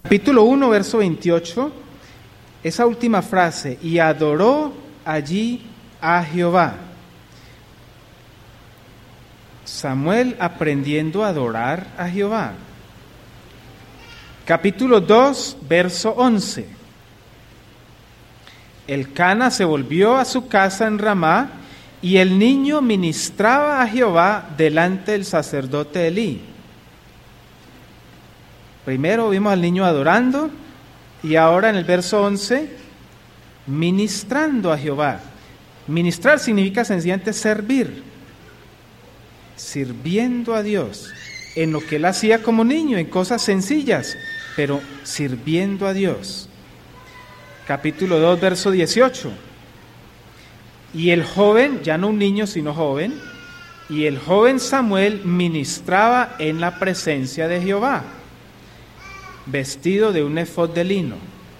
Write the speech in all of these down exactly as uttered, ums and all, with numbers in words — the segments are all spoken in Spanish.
Capítulo uno, verso veintiocho, esa última frase, y adoró allí a Jehová. Samuel aprendiendo a adorar a Jehová. Capítulo dos, verso once. Elcana se volvió a su casa en Ramá, y el niño ministraba a Jehová delante del sacerdote Elí. Primero vimos al niño adorando, y ahora en el verso once, ministrando a Jehová. Ministrar significa sencillamente servir, sirviendo a Dios, en lo que él hacía como niño, en cosas sencillas, pero sirviendo a Dios. Capítulo dos, verso dieciocho. Y el joven, ya no un niño sino joven, y el joven Samuel ministraba en la presencia de Jehová, vestido de un efod de lino.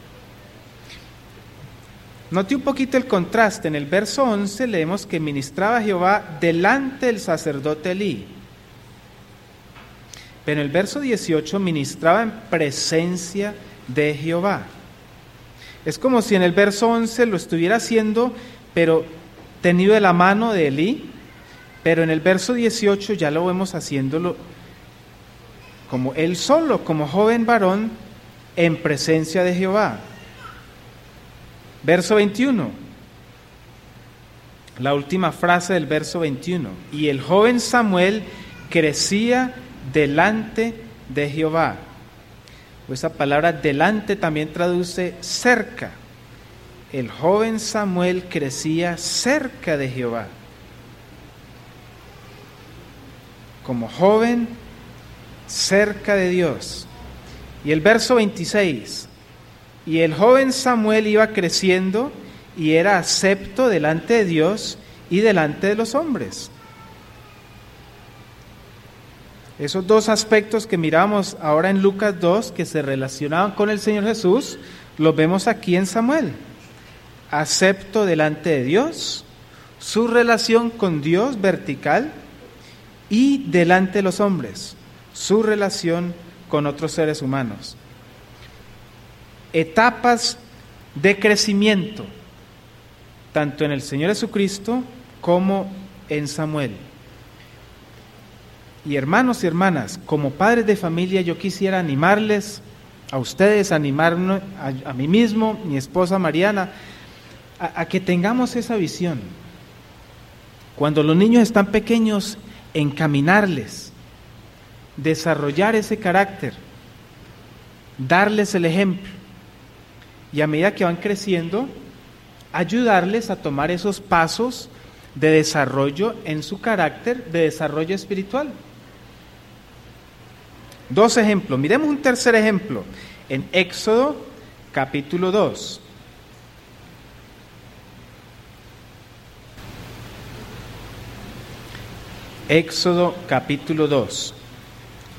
Note un poquito el contraste. En el verso once leemos que ministraba a Jehová delante del sacerdote Elí. Pero en el verso dieciocho ministraba en presencia de Jehová. Es como si en el verso once lo estuviera haciendo, pero tenido de la mano de Elí, pero en el verso dieciocho ya lo vemos haciéndolo como él solo, como joven varón, en presencia de Jehová. Verso veintiuno, la última frase del verso veintiuno. Y el joven Samuel crecía delante de Jehová. Esa palabra delante también traduce cerca. El joven Samuel crecía cerca de Jehová. Como joven, cerca de Dios. Y el verso veintiséis. Y el joven Samuel iba creciendo y era acepto delante de Dios y delante de los hombres. Esos dos aspectos que miramos ahora en Lucas dos, que se relacionaban con el Señor Jesús, los vemos aquí en Samuel. Acepto delante de Dios, su relación con Dios vertical, y delante de los hombres, su relación con otros seres humanos. Etapas de crecimiento, tanto en el Señor Jesucristo como en Samuel. Y hermanos y hermanas, como padres de familia, yo quisiera animarles, a ustedes, animarme, a, a mí mismo, mi esposa Mariana, a, a que tengamos esa visión. Cuando los niños están pequeños, encaminarles, desarrollar ese carácter, darles el ejemplo, y a medida que van creciendo, ayudarles a tomar esos pasos de desarrollo en su carácter, de desarrollo espiritual. Dos ejemplos. Miremos un tercer ejemplo en Éxodo capítulo dos. Éxodo capítulo dos.